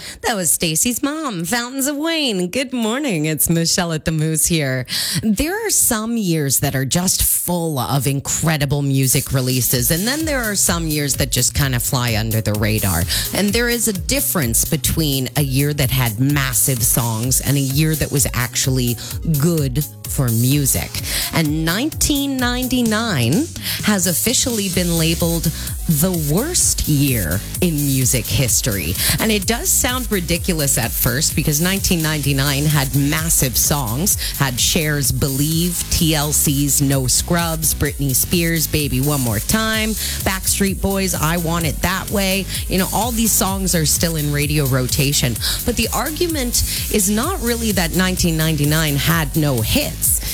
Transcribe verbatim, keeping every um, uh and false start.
That was Stacy's mom, Fountains of Wayne. Good morning. It's Michelle at the Moose here. There are some years that are just full of incredible music releases, and then there are some years that just kind of fly under the radar. And there is a difference between a year that had massive songs and a year that was actually good for music. And nineteen ninety-nine has officially been labeled the worst year in music history. And it does sound ridiculous at first because nineteen ninety-nine had massive songs, had Cher's Believe, T L C's No Scrubs, Britney Spears' Baby One More Time, Backstreet Boys' I Want It That Way. You know, all these songs are still in radio rotation. But the argument is not really that nineteen ninety-nine had no hits.